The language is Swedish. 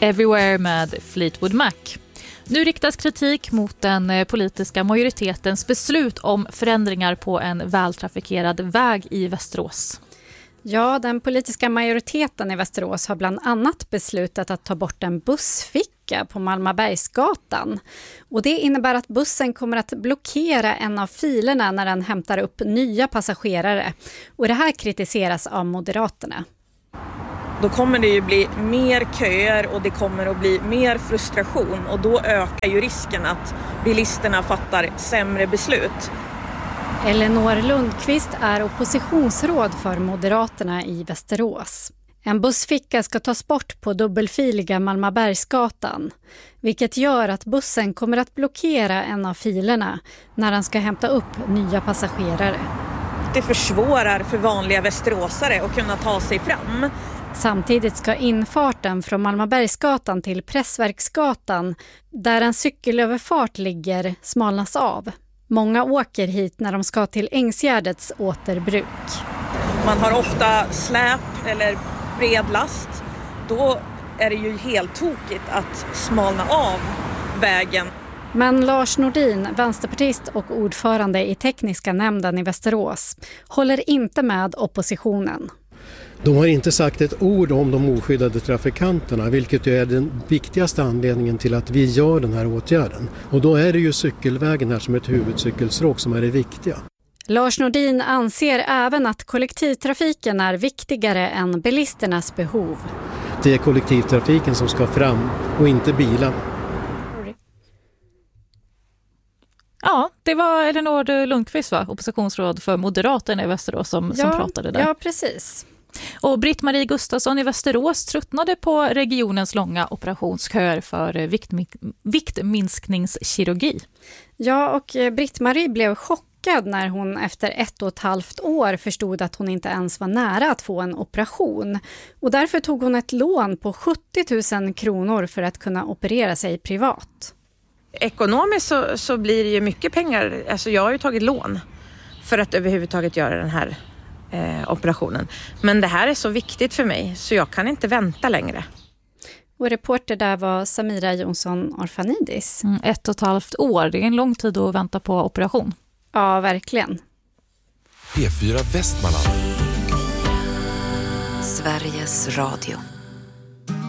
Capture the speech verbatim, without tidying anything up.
Everywhere med Fleetwood Mac. Nu riktas kritik mot den politiska majoritetens beslut om förändringar på en vältrafikerad väg i Västerås. Ja, den politiska majoriteten i Västerås har bland annat beslutat att ta bort en bussficka på Malmabergsgatan. Och det innebär att bussen kommer att blockera en av filerna när den hämtar upp nya passagerare. Och det här kritiseras av Moderaterna. Då kommer det ju bli mer köer och det kommer att bli mer frustration. Och då ökar ju risken att bilisterna fattar sämre beslut. Elinor Lundqvist är oppositionsråd för Moderaterna i Västerås. En bussficka ska tas bort på dubbelfiliga Malmabergsgatan, vilket gör att bussen kommer att blockera en av filerna när den ska hämta upp nya passagerare. Det försvårar för vanliga västeråsare att kunna ta sig fram. Samtidigt ska infarten från Malmabergsgatan till Pressverksgatan, där en cykelöverfart ligger, smalnas av. Många åker hit när de ska till Ängsgärdets återbruk. Man har ofta släp eller bredlast. Då är det ju helt tokigt att smalna av vägen. Men Lars Nordin, vänsterpartist och ordförande i tekniska nämnden i Västerås, håller inte med oppositionen. De har inte sagt ett ord om de oskyddade trafikanterna, vilket är den viktigaste anledningen till att vi gör den här åtgärden. Och då är det ju cykelvägen här som ett huvudcykelstråk som är det viktiga. Lars Nordin anser även att kollektivtrafiken är viktigare än bilisternas behov. Det är kollektivtrafiken som ska fram och inte bilarna. Ja, det var Elinor Lundqvist, va? Oppositionsråd för Moderaterna i Västerås som, ja, som pratade där. Ja, precis. Och Britt-Marie Gustafsson i Västerås tröttnade på regionens långa operationsköer för viktmi- viktminskningskirurgi. Ja, och Britt-Marie blev chockad när hon efter ett och ett halvt år förstod att hon inte ens var nära att få en operation. Och därför tog hon ett lån på sjuttio tusen kronor för att kunna operera sig privat. Ekonomiskt så, så blir det ju mycket pengar. Alltså jag har ju tagit lån för att överhuvudtaget göra den här eh, operationen. Men det här är så viktigt för mig så jag kan inte vänta längre. Och reporter där var Samira Jonsson Orfanidis. Mm, ett och ett halvt år, det är en lång tid att vänta på operation. Ja, verkligen. P fyra Västmanland. Sveriges Radio.